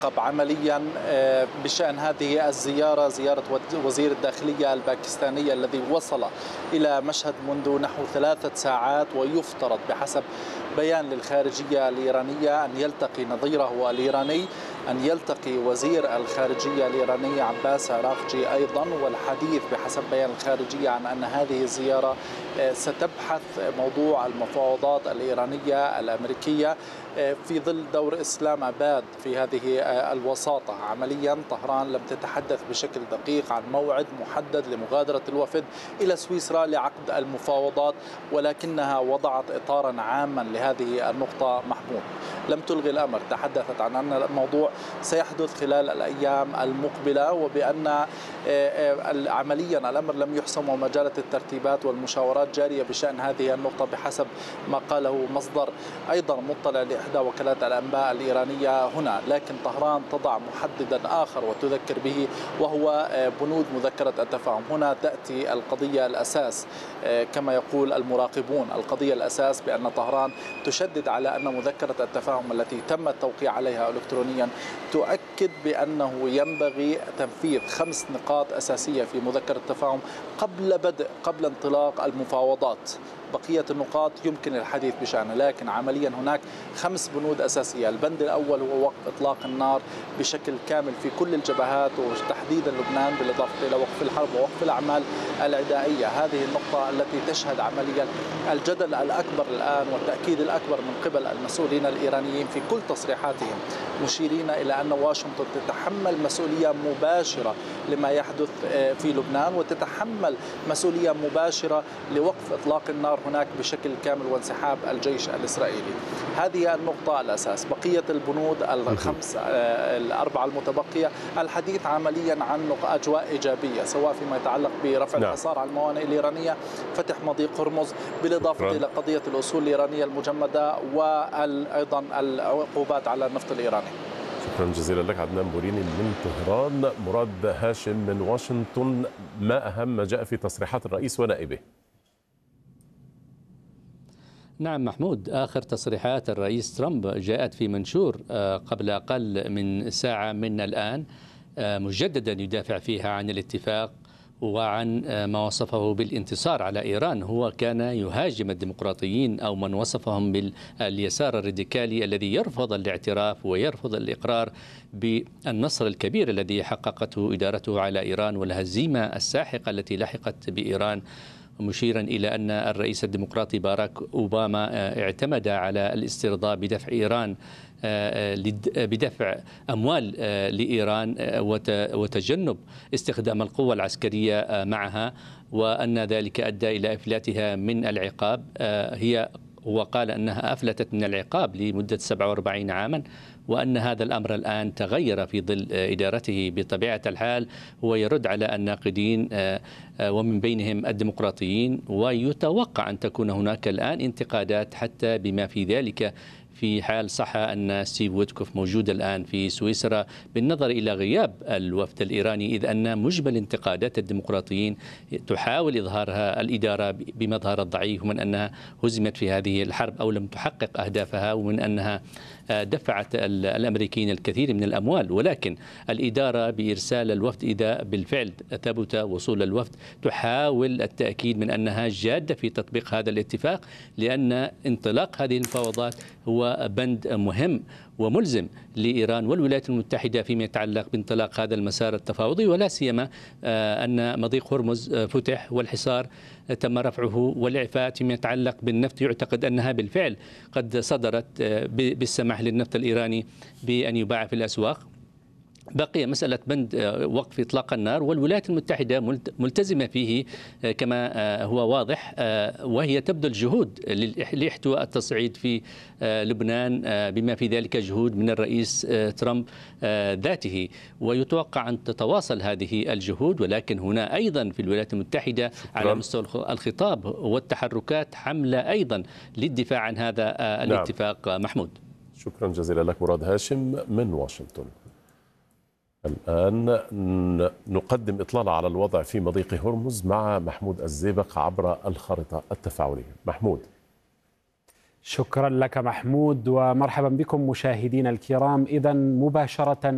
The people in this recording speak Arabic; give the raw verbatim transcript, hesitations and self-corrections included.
عمليا بشأن هذه الزيارة، زيارة وزير الداخلية الباكستانية الذي وصل إلى مشهد منذ نحو ثلاثة ساعات، ويفترض بحسب بيان للخارجية الإيرانية أن يلتقي نظيره الإيراني، أن يلتقي وزير الخارجية الإيراني عباس عراقجي أيضا. والحديث بحسب بيان الخارجية عن أن هذه الزيارة ستبحث موضوع المفاوضات الإيرانية الأمريكية في ظل دور إسلام آباد في هذه الوساطة. عمليا طهران لم تتحدث بشكل دقيق عن موعد محدد لمغادرة الوفد إلى سويسرا لعقد المفاوضات، ولكنها وضعت إطارا عاما لهذه النقطة. محمود لم تلغي الأمر، تحدثت عن أن الموضوع سيحدث خلال الأيام المقبلة، وبأن عمليا الأمر لم يحسم وما زالت الترتيبات والمشاورات جارية بشأن هذه النقطة بحسب ما قاله مصدر أيضا مطلع لإحدى وكالات الأنباء الإيرانية هنا. لكن طهران تضع محددا آخر وتذكر به، وهو بنود مذكرة التفاهم. هنا تأتي القضية الأساس كما يقول المراقبون، القضية الأساس بأن طهران تشدد على أن مذكرة التفاهم التي تم التوقيع عليها إلكترونيا تؤكد بأنه ينبغي تنفيذ خمس نقاط أساسية في مذكرة التفاهم قبل بدء قبل انطلاق المفاوضات. بقية النقاط يمكن الحديث بشأنها، لكن عمليا هناك خمس بنود أساسية. البند الأول هو وقف إطلاق النار بشكل كامل في كل الجبهات، وتحديدا لبنان، بالإضافة إلى وقف الحرب ووقف الأعمال العدائية. هذه النقطة التي تشهد عمليا الجدل الأكبر الآن والتأكيد الأكبر من قبل المسؤولين الإيرانيين في كل تصريحاتهم، مشيرين إلى أن واشنطن تتحمل مسؤولية مباشرة لما يحدث في لبنان، وتتحمل مسؤولية مباشرة لوقف إطلاق النار هناك بشكل كامل وانسحاب الجيش الإسرائيلي. هذه النقطة الأساس. بقية البنود الخمس الأربعة المتبقية الحديث عمليا عن أجواء إيجابية، سواء فيما يتعلق برفع نعم. الحصار على الموانئ الإيرانية، فتح مضيق هرمز، بالإضافة شكرا. إلى قضية الأصول الإيرانية المجمدة، وأيضا العقوبات على النفط الإيراني. شكرا جزيلا لك عدنان بوريني من طهران. مراد هاشم من واشنطن، ما أهم ما جاء في تصريحات الرئيس ونائبه؟ نعم محمود، آخر تصريحات الرئيس ترامب جاءت في منشور قبل أقل من ساعة من الآن، مجددا يدافع فيها عن الاتفاق وعن ما وصفه بالانتصار على إيران. هو كان يهاجم الديمقراطيين أو من وصفهم باليسار الراديكالي الذي يرفض الاعتراف ويرفض الإقرار بالنصر الكبير الذي حققته إدارته على إيران والهزيمة الساحقة التي لحقت بإيران، مشيرا إلى أن الرئيس الديمقراطي باراك أوباما اعتمد على الاسترضاء بدفع إيران بدفع أموال لإيران وتجنب استخدام القوة العسكرية معها، وأن ذلك أدى إلى إفلاتها من العقاب. هي هو قال أنها أفلتت من العقاب لمدة سبعة وأربعين عاما، وأن هذا الأمر الآن تغير في ظل إدارته. بطبيعة الحال هو يرد على الناقدين ومن بينهم الديمقراطيين، ويتوقع أن تكون هناك الآن انتقادات حتى بما في ذلك في حال صح أن ستيف ويتكوف موجود الآن في سويسرا، بالنظر إلى غياب الوفد الإيراني، إذ أن مجمل انتقادات الديمقراطيين تحاول إظهارها الإدارة بمظهر الضعيف، ومن أنها هزمت في هذه الحرب أو لم تحقق أهدافها، ومن أنها دفعت الأمريكيين الكثير من الأموال. ولكن الإدارة بإرسال الوفد إذا بالفعل ثبت وصول الوفد تحاول التأكيد من أنها جادة في تطبيق هذا الاتفاق، لأن انطلاق هذه المفاوضات هو بند مهم وملزم لإيران والولايات المتحدة فيما يتعلق بانطلاق هذا المسار التفاوضي، ولا سيما أن مضيق هرمز فتح والحصار تم رفعه، والإعفاءات فيما يتعلق بالنفط يعتقد أنها بالفعل قد صدرت بالسماح للنفط الإيراني بأن يباع في الأسواق. بقي مسألة بند وقف إطلاق النار، والولايات المتحدة ملتزمة فيه كما هو واضح، وهي تبذل جهود لاحتواء التصعيد في لبنان، بما في ذلك جهود من الرئيس ترامب ذاته، ويتوقع أن تتواصل هذه الجهود. ولكن هنا أيضا في الولايات المتحدة على مستوى الخطاب والتحركات حملة أيضا للدفاع عن هذا الاتفاق. نعم. محمود، شكرا جزيلا لك مراد هاشم من واشنطن. الآن نقدم إطلالة على الوضع في مضيق هرمز مع محمود الزيبق عبر الخارطة التفاعلية. محمود. شكرا لك محمود، ومرحبا بكم مشاهدينا الكرام. إذن مباشرة